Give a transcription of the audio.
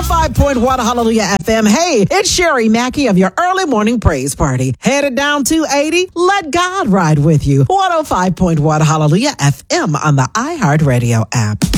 105.1 Hallelujah FM. Hey, it's Sherry Mackey of your early morning praise party. Headed down 280. Let God ride with you. 105.1 Hallelujah FM on the iHeartRadio app.